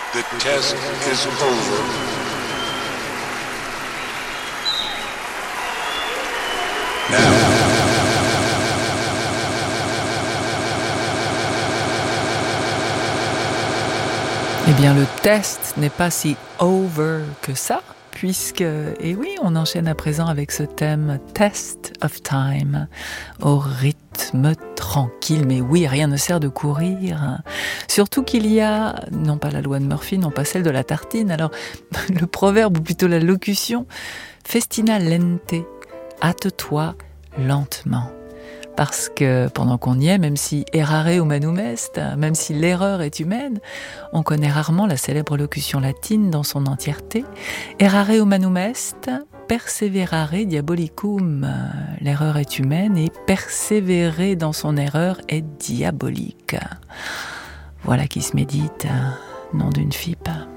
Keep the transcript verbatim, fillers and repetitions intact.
The test is over. Now. Eh bien, le test n'est pas si over que ça, puisque, et oui, on enchaîne à présent avec ce thème Test of Time, au rythme tranquille. Mais oui, rien ne sert de courir. Surtout qu'il y a, non pas la loi de Murphy, non pas celle de la tartine, alors le proverbe, ou plutôt la locution, festina lente, hâte-toi lentement. Parce que pendant qu'on y est, même si errare humanum est, même si l'erreur est humaine, on connaît rarement la célèbre locution latine dans son entièreté. Errare humanum est, perseverare diabolicum. L'erreur est humaine et persévérer dans son erreur est diabolique. Voilà qui se médite, nom d'une fipe.